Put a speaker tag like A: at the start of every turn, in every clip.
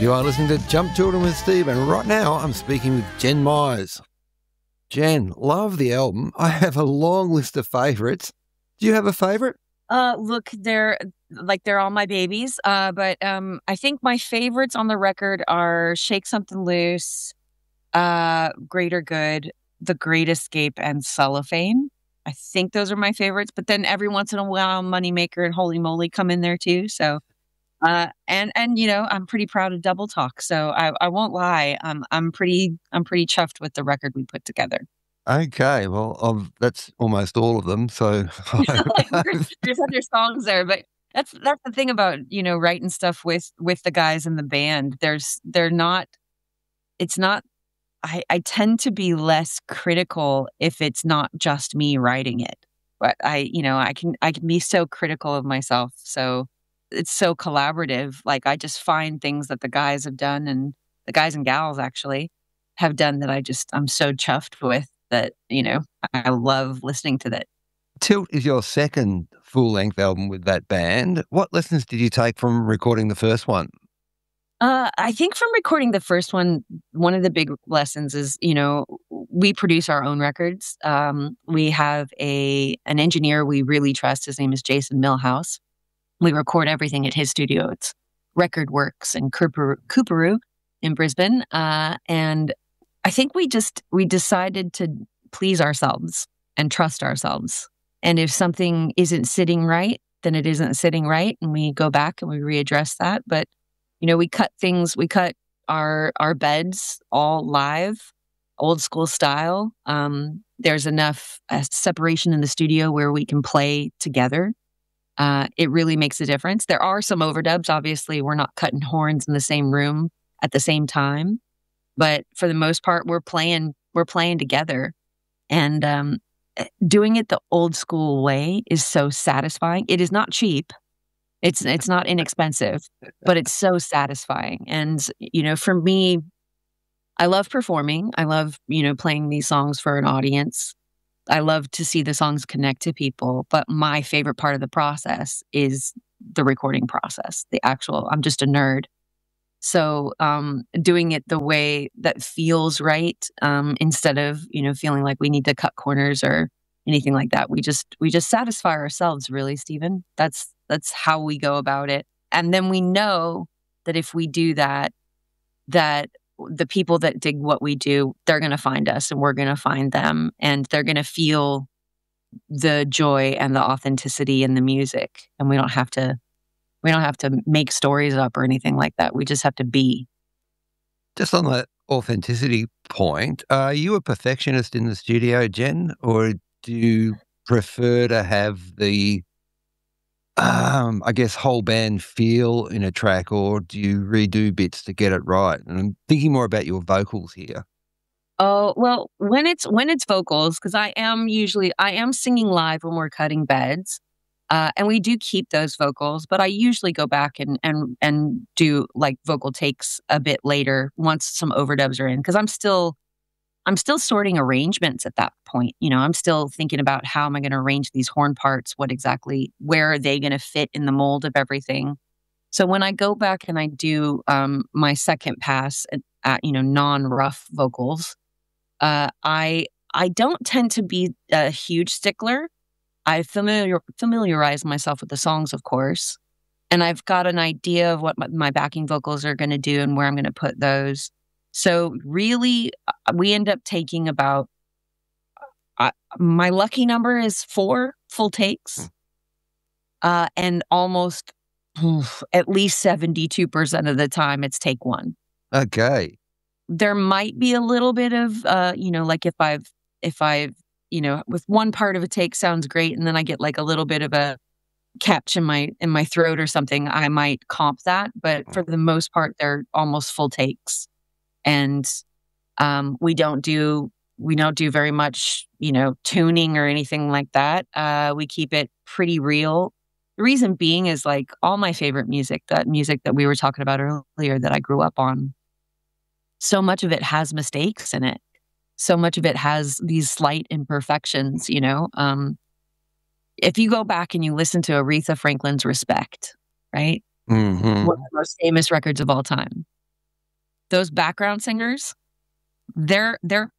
A: You are listening to Jump Jordan with Steve, and right now I'm speaking with Jen Myers. Jen, love the album. I have a long list of favourites. Do you have a favourite?
B: Look, they're all my babies. But I think my favorites on the record are Shake Something Loose, Greater Good, The Great Escape, and Cellophane. I think those are my favorites. But then every once in a while, Moneymaker and Holy Moly come in there too. So, and you know, I'm pretty proud of Double Talk. So I won't lie. I'm pretty chuffed with the record we put together.
A: Okay, well, that's almost all of them. So
B: there's other songs there, but that's the thing about, you know, writing stuff with the guys in the band. I tend to be less critical if it's not just me writing it. But I can be so critical of myself. So it's so collaborative. Like, I just find things that the guys have done, and the guys and gals actually have done, that I'm so chuffed with, that, you know, I love listening to that.
A: Tilt is your second full-length album with that band. What lessons did you take from recording the first one?
B: I think from recording the first one of the big lessons is, you know, we produce our own records. We have an engineer we really trust. His name is Jason Millhouse. We record everything at his studio. It's Record Works in Cooperoo in Brisbane. And I think we decided to please ourselves and trust ourselves. And if something isn't sitting right, then it isn't sitting right. And we go back and we readdress that. But, you know, we cut our beds all live, old school style. There's enough separation in the studio where we can play together. It really makes a difference. There are some overdubs. Obviously, we're not cutting horns in the same room at the same time. But for the most part, we're playing together, and doing it the old school way is so satisfying. It is not cheap. It's not inexpensive, but it's so satisfying. And, you know, for me, I love performing. I love, you know, playing these songs for an audience. I love to see the songs connect to people. But my favorite part of the process is the recording process. I'm just a nerd. So doing it the way that feels right, instead of, you know, feeling like we need to cut corners or anything like that. We just satisfy ourselves, really, Stephen. That's how we go about it. And then we know that if we do that the people that dig what we do, they're going to find us and we're going to find them, and they're going to feel the joy and the authenticity in the music. And we don't have to make stories up or anything like that. We just have to be.
A: Just on that authenticity point, are you a perfectionist in the studio, Jen, or do you prefer to have the, I guess, whole band feel in a track, or do you redo bits to get it right? And I'm thinking more about your vocals here.
B: Oh, well, when it's vocals, because I am singing live when we're cutting beds. And we do keep those vocals, but I usually go back and do like vocal takes a bit later once some overdubs are in, because I'm still sorting arrangements at that point. You know, I'm still thinking about how am I going to arrange these horn parts? Where are they going to fit in the mold of everything? So when I go back and I do my second pass at you know, non-rough vocals, I don't tend to be a huge stickler. I familiarize myself with the songs, of course, and I've got an idea of what my backing vocals are going to do and where I'm going to put those. So really, we end up taking about, my lucky number is 4 full takes, and almost at least 72% of the time it's take 1.
A: Okay.
B: There might be a little bit of, you know, like if I've you know, with one part of a take sounds great, and then I get like a little bit of a catch in my throat or something, I might comp that. But for the most part, they're almost full takes, and we don't do very much, you know, tuning or anything like that. We keep it pretty real. The reason being is, like, all my favorite music, that music that we were talking about earlier that I grew up on, so much of it has mistakes in it. So much of it has these slight imperfections, you know. If you go back and you listen to Aretha Franklin's Respect, right?
A: Mm-hmm.
B: One of the most famous records of all time. those background singers, they're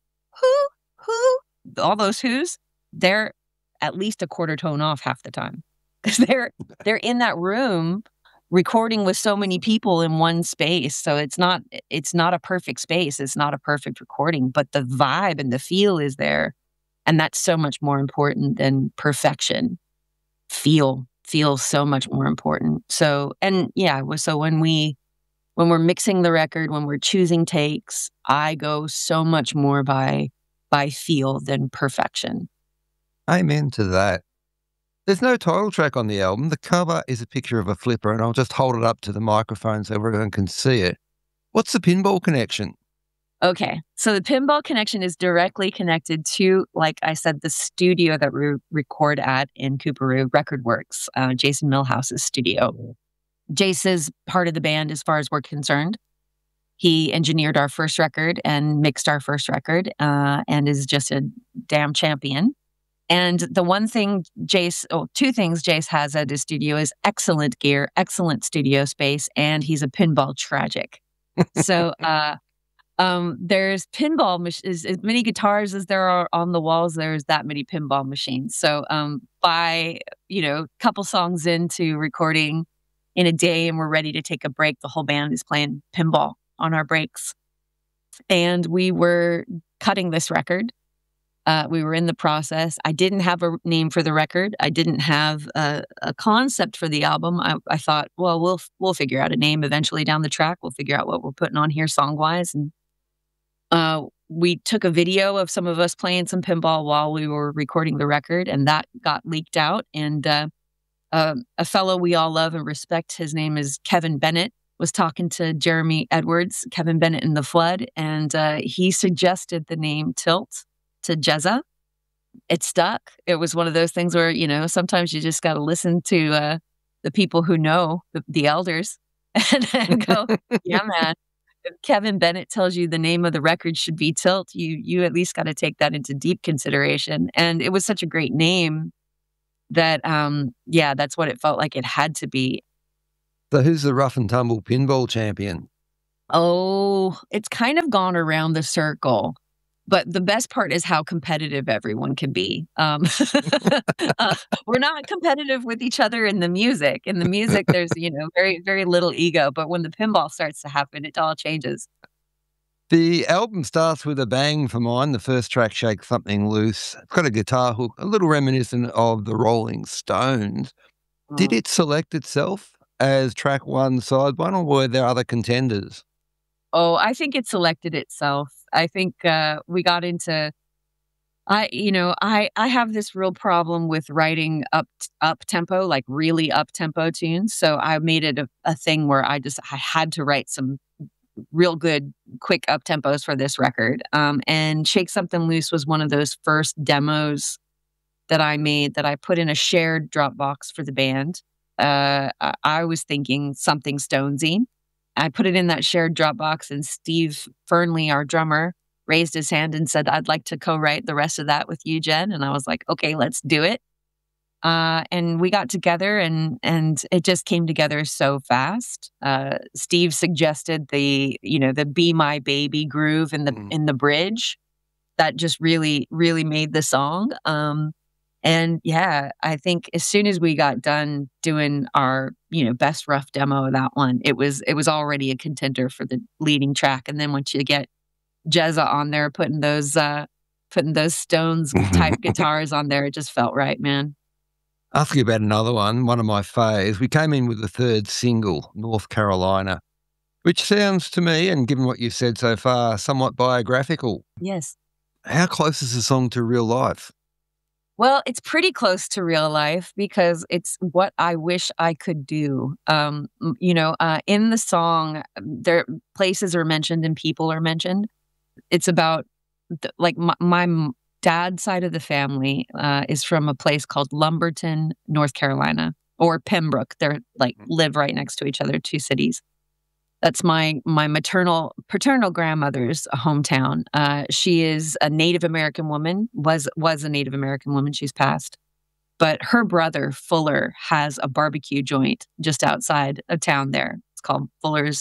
B: who, all those who's, they're at least a quarter tone off half the time. Because they're in that room recording with so many people in one space. So it's not a perfect space. It's not a perfect recording, but the vibe and the feel is there. And that's so much more important than perfection. Feel so much more important. So, and yeah, so when we're mixing the record, when we're choosing takes, I go so much more by feel than perfection.
A: Amen to that. There's no title track on the album. The cover is a picture of a flipper, and I'll just hold it up to the microphone so everyone can see it. What's the pinball connection?
B: Okay, so the pinball connection is directly connected to, like I said, the studio that we record at in Cooperoo, Record Works, Jason Millhouse's studio. Jace is part of the band as far as we're concerned. He engineered our first record and mixed our first record, and is just a damn champion. And the two things Jace has at his studio is excellent gear, excellent studio space, and he's a pinball tragic. So there's pinball as many guitars as there are on the walls. There's that many pinball machines. So by couple songs into recording in a day, and we're ready to take a break, the whole band is playing pinball on our breaks. And we were cutting this record. We were in the process. I didn't have a name for the record. I didn't have a concept for the album. I thought, well, we'll figure out a name eventually down the track. We'll figure out what we're putting on here song-wise. And we took a video of some of us playing some pinball while we were recording the record, and that got leaked out. And a fellow we all love and respect, his name is Kevin Bennett, was talking to Jeremy Edwards, Kevin Bennett in The Flood, and he suggested the name Tilt to Jezza. It stuck. It was one of those things where, sometimes you just got to listen to the people who know, the elders, and go, yeah, man, if Kevin Bennett tells you the name of the record should be Tilt, you at least got to take that into deep consideration. And it was such a great name that, that's what it felt like it had to be.
A: So who's the rough and tumble pinball champion?
B: Oh, it's kind of gone around the circle. But the best part is how competitive everyone can be. We're not competitive with each other in the music. In the music, there's, very, very little ego. But when the pinball starts to happen, it all changes.
A: The album starts with a bang for mine. The first track, Shake Something Loose. It's got a guitar hook, a little reminiscent of the Rolling Stones. Did it select itself as track one, side one, or were there other contenders?
B: Oh, I think it selected itself. I think we got into, I have this real problem with writing up tempo, like really up tempo tunes. So I made it a thing where I had to write some real good, quick up tempos for this record. And Shake Something Loose was one of those first demos that I made that I put in a shared Dropbox for the band. I was thinking something Stonesy. I put it in that shared Dropbox, and Steve Fernley, our drummer, raised his hand and said, I'd like to co-write the rest of that with you, Jen. And I was like, okay, let's do it. And we got together, and it just came together so fast. Steve suggested the Be My Baby groove in the bridge that just really, really made the song. And yeah, I think as soon as we got done doing our, best rough demo of that one, it was already a contender for the leading track. And then once you get Jezza on there, putting those Stones type guitars on there, it just felt right, man.
A: Ask you about another one of my faves. We came in with the third single, North Carolina, which sounds to me, and given what you've said so far, somewhat biographical.
B: Yes.
A: How close is the song to real life?
B: Well, it's pretty close to real life because it's what I wish I could do. In the song, there places are mentioned and people are mentioned. It's about my dad's side of the family is from a place called Lumberton, North Carolina, or Pembroke. They're live right next to each other, two cities. That's my paternal grandmother's hometown. She is a Native American woman, was a Native American woman. She's passed. But her brother, Fuller, has a barbecue joint just outside of town there. It's called Fuller's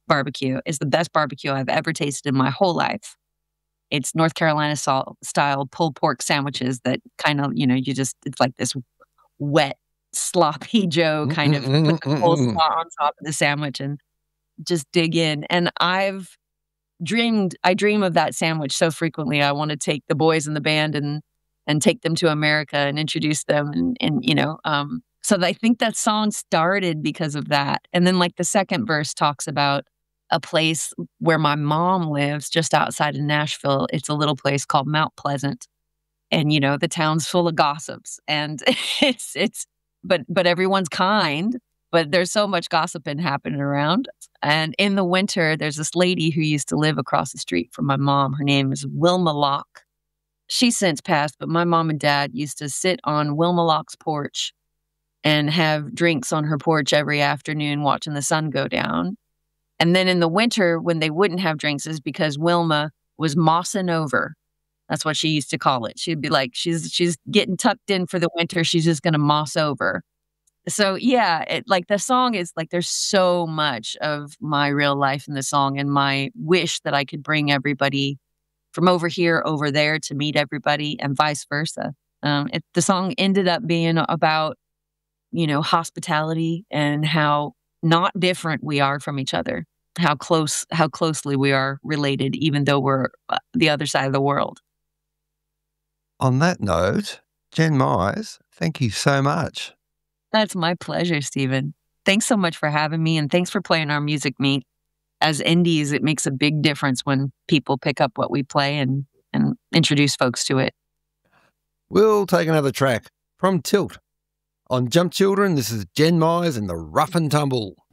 B: barbecue is the best barbecue I've ever tasted in my whole life. It's North Carolina style pulled pork sandwiches that kind of, it's like this wet, sloppy Joe kind of put the coleslaw on top of the sandwich and just dig in. And I dream of that sandwich so frequently. I want to take the boys in the band and take them to America and introduce them. So I think that song started because of that. And then like the second verse talks about a place where my mom lives just outside of Nashville. It's a little place called Mount Pleasant. And, the town's full of gossips and but everyone's kind, but there's so much gossiping happening around. And in the winter, there's this lady who used to live across the street from my mom. Her name is Wilma Locke. She's since passed, but my mom and dad used to sit on Wilma Locke's porch and have drinks on her porch every afternoon watching the sun go down. And then in the winter, when they wouldn't have drinks, is because Wilma was mossing over. That's what she used to call it. She'd be like, she's getting tucked in for the winter. She's just going to moss over. So yeah, the song is like, there's so much of my real life in the song and my wish that I could bring everybody from over here, over there to meet everybody and vice versa. The song ended up being about, hospitality and how not different we are from each other, how closely we are related, even though we're the other side of the world.
A: On that note, Jen Mize, thank you so much.
B: That's my pleasure, Stephen. Thanks so much for having me, and thanks for playing our music meet. As indies, it makes a big difference when people pick up what we play and introduce folks to it.
A: We'll take another track from Tilt. On Jump Children, this is Jen Mize and the Rough and Tumble.